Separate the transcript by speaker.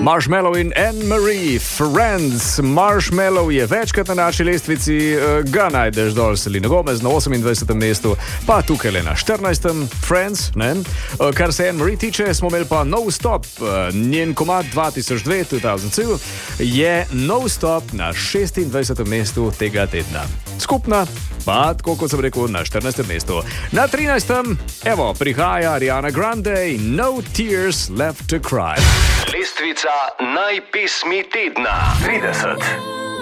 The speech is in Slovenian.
Speaker 1: Marshmello in Anne-Marie, Friends. Marshmello je večkrat na naši lestvici, ga najdeš dol Selena Gomez na 28. mestu, pa tukaj le na 14. Friends, ne? Kar se Anne-Marie tiče, smo imeli pa No Stop, njen komad 2002 je No Stop na 26. mestu tega tedna. Skupna pa, tako kot sem rekel, na 14. mestu. Na 13. evo, prihaja Ariana Grande, No Tears Left to Cry.
Speaker 2: Lestvica najpesmi tedna 30.